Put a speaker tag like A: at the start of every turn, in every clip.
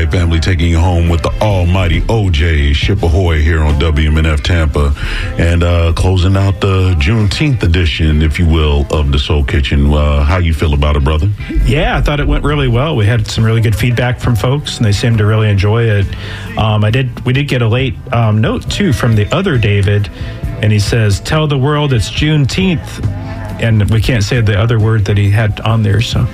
A: right, family, taking you home with the almighty OJ Ship Ahoy here on WMNF Tampa, and closing out the Juneteenth edition, if you will, of the Soul Kitchen. How you feel about it, brother?
B: Yeah, I thought it went really well. We had some really good feedback from folks, and they seemed to really enjoy it. We did get a late note too from the other David, and he says, "Tell the world it's Juneteenth." And we can't say the other word that he had on there, so.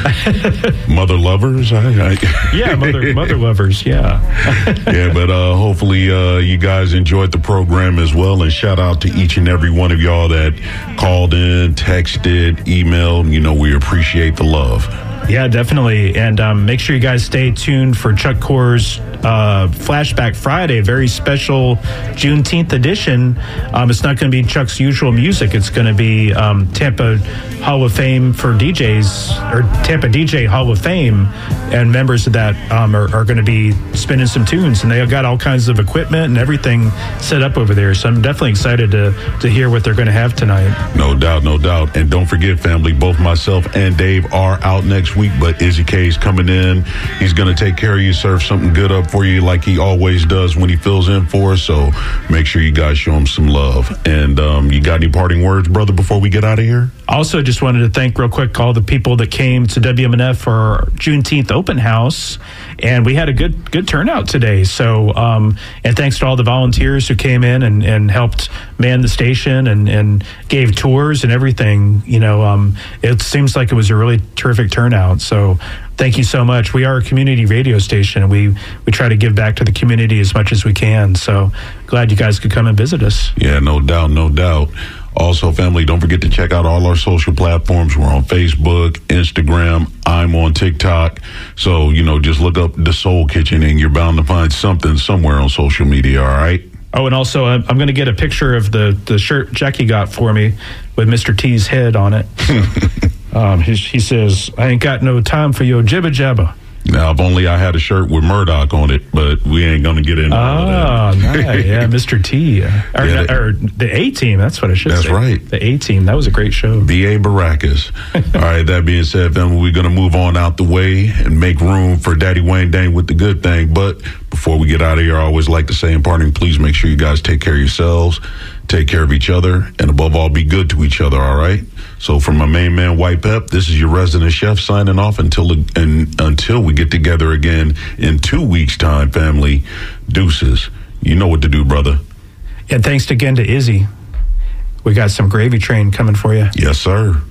A: Mother lovers?
B: Yeah, mother lovers, yeah.
A: Yeah, but hopefully you guys enjoyed the program as well. And shout out to each and every one of y'all that called in, texted, emailed. You know, we appreciate the love.
B: Yeah, definitely. And make sure you guys stay tuned for Chuck Corr's Flashback Friday, very special Juneteenth edition. It's not going to be Chuck's usual music. It's going to be Tampa Hall of Fame for DJs, or Tampa DJ Hall of Fame, and members of that are going to be spinning some tunes, and they've got all kinds of equipment and everything set up over there. So I'm definitely excited to hear what they're going to have tonight.
A: No doubt, no doubt. And don't forget, family, both myself and Dave are out next week, but Izzy K is coming in. He's going to take care of you, serve something good up for you like he always does when he fills in for us. So make sure you guys show him some love. And you got any parting words, brother, before we get out of here?
B: Also, just wanted to thank real quick all the people that came to WMNF for our Juneteenth open house, and we had a good turnout today. So, and thanks to all the volunteers who came in and helped man the station and gave tours and everything. You know, it seems like it was a really terrific turnout. So, thank you so much. We are a community radio station, and we try to give back to the community as much as we can. So, glad you guys could come and visit us.
A: Yeah, no doubt, no doubt. Also, family, don't forget to check out all our social platforms. We're on Facebook, Instagram. I'm on TikTok. So, you know, just look up The Soul Kitchen and you're bound to find something somewhere on social media, all right?
B: Oh, and also, I'm going to get a picture of the shirt Jackie got for me with Mr. T's head on it. He says, "I ain't got no time for your jibber jabber."
A: Now, if only I had a shirt with Murdoch on it, but we ain't going to get into all that.
B: Oh, nice. Yeah, Mr. T. Or the A-Team, that's what I should say.
A: That's right.
B: The A-Team, that was a great show.
A: B.A. Baracus. All right, that being said, family, we're going to move on out the way and make room for Daddy Wayne Dang with the good thing. But before we get out of here, I always like to say in parting, please make sure you guys take care of yourselves, take care of each other, and above all, be good to each other, all right? So from my main man, White Pep, this is your resident chef signing off until we get together again in 2 weeks' time, family. Deuces. You know what to do, brother.
B: And thanks again to Izzy. We got some gravy train coming for you.
A: Yes, sir.